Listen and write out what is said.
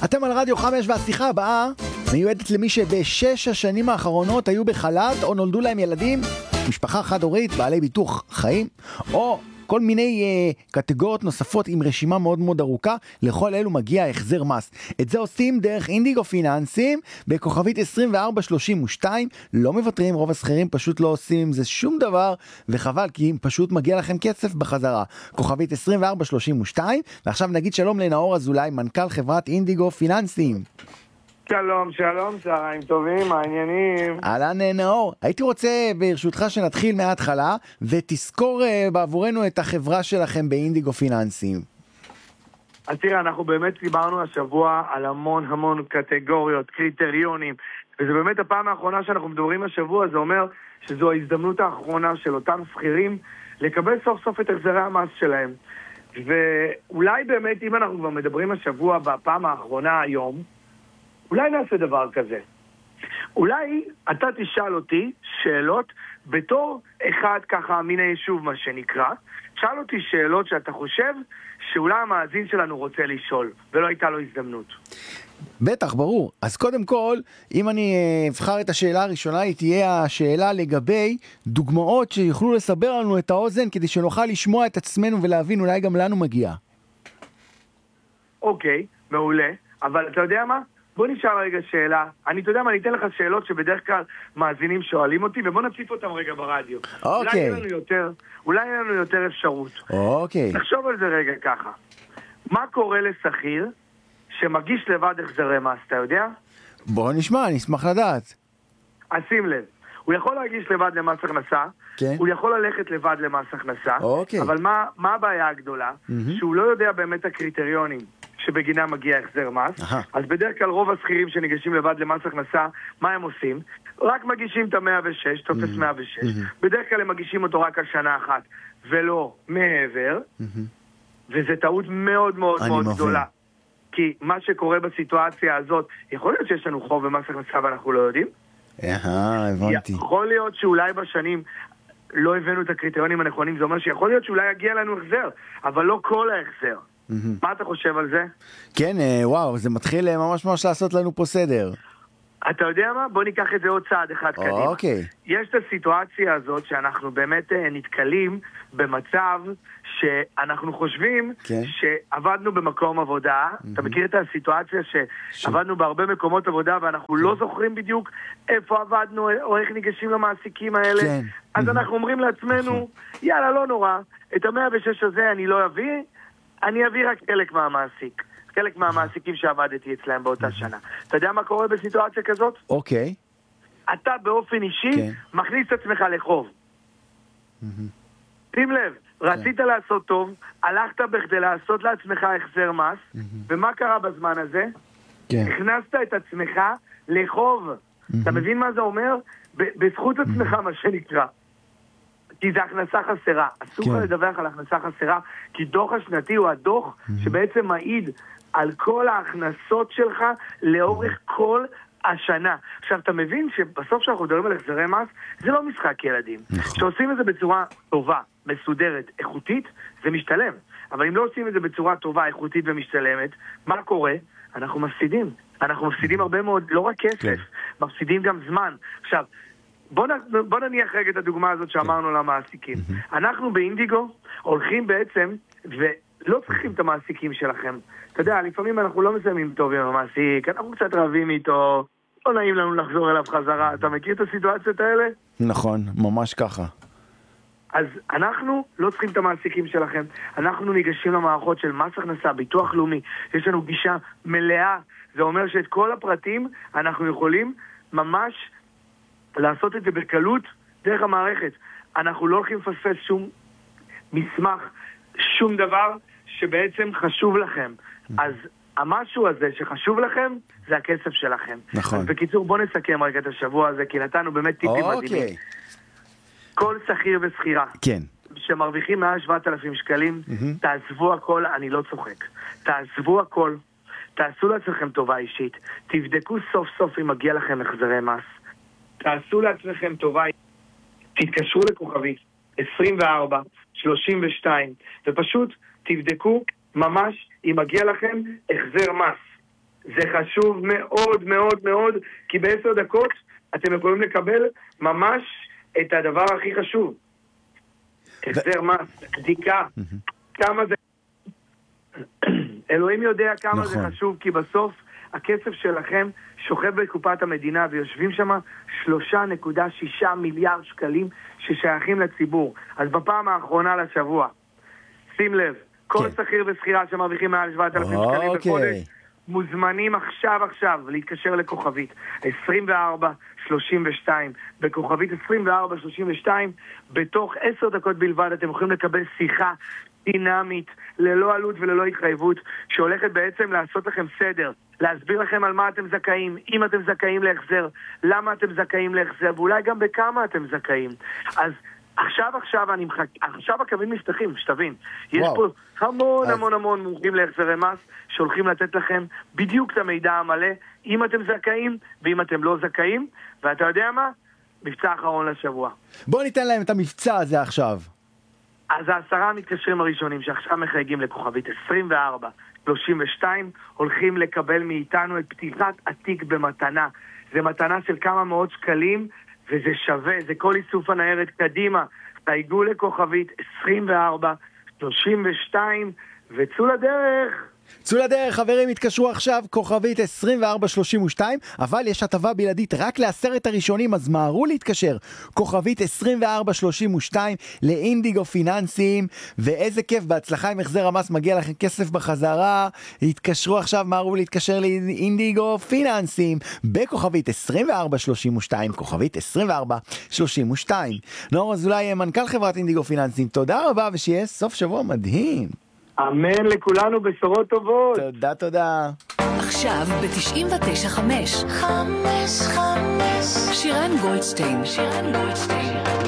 אתם על רדיו 5 והשיחה הבאה מיועדת למי שבשש השנים האחרונות היו בחל"ת או נולדו להם ילדים, משפחה חד-הורית, בעלי ביטוח חיים, או כל מיני קטגוריות נוספות עם רשימה מאוד מאוד ארוכה. לכל אלו מגיע החזר מס. את זה עושים דרך אינדיגו פיננסים בכוכבית 2432. לא מוותרים, רוב השכירים פשוט לא עושים עם זה שום דבר, וחבל, כי פשוט מגיע לכם כסף בחזרה. כוכבית 2432. ועכשיו נגיד שלום לנאור אזולאי, מנכ"ל חברת אינדיגו פיננסים. שלום, שלום, צהריים טובים, העניינים. אהלן נאור, הייתי רוצה ברשותך שנתחיל מההתחלה ותזכור בעבורנו את החברה שלכם באינדיגו פיננסים. אז תראה, אנחנו באמת דיברנו השבוע על המון קטגוריות, קריטריונים, וזה באמת הפעם האחרונה שאנחנו מדברים השבוע. זה אומר שזו ההזדמנות האחרונה של אותם שכירים לקבל סוף סוף את החזרי המס שלהם. ואולי באמת אם אנחנו כבר מדברים השבוע בפעם האחרונה היום, אולי נעשה דבר כזה. אולי אתה תשאל אותי שאלות בתור אחד ככה מן היישוב מה שנקרא. תשאל אותי שאלות שאתה חושב שאולי המאזין שלנו רוצה לשאול ולא הייתה לו הזדמנות. בטח, ברור. אז קודם כל, אם אני אבחר את השאלה הראשונה, היא תהיה השאלה לגבי דוגמאות שיוכלו לסבר לנו את האוזן כדי שנוכל לשמוע את עצמנו ולהבין אולי גם לנו מגיע. אוקיי, מעולה. אבל אתה יודע מה? בוא נשאל רגע שאלה. אני יודע מה, אני אתן לך שאלות שבדרך כלל מאזינים שואלים אותי, ובוא נציף אותם רגע ברדיו. אוקיי. אולי אין לנו יותר אפשרות. אוקיי. נחשוב על זה רגע ככה. מה קורה לשכיר שמגיש לבד החזרי מס, אתה יודע? בוא נשמע, אני אשמח לדעת. אז שים לב, הוא יכול להגיש לבד למס הכנסה, כן. הוא יכול ללכת לבד למס הכנסה, אוקיי. אבל מה הבעיה הגדולה? שהוא לא יודע באמת הקריטריונים שבגינם מגיע החזר מס. אז בדרך כלל רוב השכירים שניגשים לבד למס הכנסה, מה הם עושים? רק מגישים את ה-106, טופס 106. בדרך כלל הם מגישים אותו רק על שנה אחת, ולא מעבר. וזה טעות מאוד גדולה. כי מה שקורה בסיטואציה הזאת, יכול להיות שיש לנו חוב במס הכנסה ואנחנו לא יודעים. הבנתי. יכול להיות שאולי בשנים לא הבאנו את הקריטריונים הנכונים, זה אומר שיכול להיות שאולי יגיע לנו החזר, אבל לא כל ההחזר. מה אתה חושב על זה? כן, וואו, זה מתחיל ממש לעשות לנו פה סדר. אתה יודע מה? בוא ניקח את זה עוד צעד אחד קדימה. אוקיי. יש את הסיטואציה הזאת שאנחנו באמת נתקלים במצב שאנחנו חושבים שעבדנו במקום עבודה. אתה מכיר את הסיטואציה שעבדנו בהרבה מקומות עבודה ואנחנו לא זוכרים בדיוק איפה עבדנו או איך ניגשים למעסיקים האלה. אז אנחנו אומרים לעצמנו, יאללה, לא נורא, את ה-106 הזה אני לא אביא, אני אביא רק חלק מהמעסיקים שעבדתי אצלהם באותה שנה. אתה יודע מה קורה בסיטואציה כזאת? אוקיי. אתה באופן אישי מכניס את עצמך לחוב. שים לב, רצית לעשות טוב, הלכת בכדי לעשות לעצמך החזר מס, ומה קרה בזמן הזה? הכנסת את עצמך לחוב. אתה מבין מה זה אומר? בזכות עצמך מה שנקרא. כי זה הכנסה חסרה. אסור לך לדווח על הכנסה חסרה, כי דוח השנתי הוא הדוח שבעצם מעיד על כל ההכנסות שלך לאורך כל השנה. עכשיו, אתה מבין שבסוף שאנחנו מדברים על החזרי מס, זה לא משחק ילדים. כשעושים את זה בצורה טובה, מסודרת, איכותית, זה משתלם. אבל אם לא עושים את זה בצורה טובה, איכותית ומשתלמת, מה קורה? אנחנו מפסידים. אנחנו מפסידים הרבה מאוד, לא רק כסף, מפסידים גם זמן. עכשיו, בוא נניח רגע את הדוגמה הזאת שאמרנו למעסיקים. אנחנו באינדיגו הולכים בעצם, ולא צריכים את המעסיקים שלכם. אתה יודע, לפעמים אנחנו לא מסיימים טוב עם המעסיק, אנחנו קצת רבים איתו, לא נעים לנו לחזור אליו חזרה. אתה מכיר את הסיטואציות האלה? נכון, ממש ככה. אז אנחנו לא צריכים את המעסיקים שלכם. אנחנו ניגשים למערכות של מס הכנסה, ביטוח לאומי. יש לנו גישה מלאה. זה אומר שאת כל הפרטים אנחנו יכולים ממש לעשות את זה בקלות דרך המערכת. אנחנו לא הולכים לפספס שום מסמך, שום דבר שבעצם חשוב לכם. אז המשהו הזה שחשוב לכם, זה הכסף שלכם. נכון. אז בקיצור, בוא נסכם רגע את השבוע הזה, כי נתנו באמת טיפים מדהימים. כל שכיר ושכירה. כן. שמרוויחים מעל 7,000 שקלים, תעזבו הכל, אני לא צוחק. תעזבו הכל, תעשו לעצמכם טובה אישית, תבדקו סוף סוף אם מגיע לכם החזרי מס. תעשו לעצמכם טובה, תתקשרו לכוכבית 24, 32, ופשוט תבדקו ממש אם מגיע לכם החזר מס. זה חשוב מאוד מאוד מאוד, כי ב10 דקות אתם יכולים לקבל ממש את הדבר הכי חשוב. החזר מס, בדיקה, כמה זה... אלוהים יודע כמה זה חשוב, כי בסוף הכסף שלכם שוכב בקופת המדינה, ויושבים שם 3.6 מיליארד שקלים ששייכים לציבור. אז בפעם האחרונה לשבוע, שים לב, כל שכיר ושכירה שמרוויחים מעל 7,000 שקלים בחודש, מוזמנים עכשיו להתקשר לכוכבית 2432, בכוכבית 2432, בתוך 10 דקות בלבד אתם יכולים לקבל שיחה דינמית, ללא עלות וללא התחייבות, שהולכת בעצם לעשות לכם סדר, להסביר לכם על מה אתם זכאים, אם אתם זכאים להחזר, למה אתם זכאים להחזר, ואולי גם בכמה אתם זכאים. אז עכשיו הקווים נפתחים, שתבין. יש פה המון מומחים להחזרי מס שהולכים לתת לכם בדיוק את המידע המלא, אם אתם זכאים ואם אתם לא זכאים, ואתה יודע מה? מבצע אחרון לשבוע. בוא ניתן להם את המבצע הזה עכשיו. אז 10 המתקשרים הראשונים שעכשיו מחייגים לכוכבית 2432 הולכים לקבל מאיתנו את פתיחת התיק במתנה. זה מתנה של כמה מאות שקלים, וזה שווה, זה כל איסוף הניירת קדימה. תייגו לכוכבית 2432 וצאו לדרך. צאו לדרך, חברים, התקשרו עכשיו, כוכבית 2432, אבל יש הטבה בלעדית רק ל10 הראשונים, אז מהרו להתקשר, כוכבית 2432 לאינדיגו פיננסים, ואיזה כיף, בהצלחה עם החזר המס, מגיע לכם כסף בחזרה, התקשרו עכשיו, מהרו להתקשר לאינדיגו פיננסים, בכוכבית 2432, כוכבית 2432. נאור אזולאי, מנכ"ל חברת אינדיגו פיננסים, תודה רבה, ושיהיה סוף שבוע מדהים. אמן לכולנו, בשורות טובות. תודה. עכשיו ב-99.5 שירן גולדשטיין.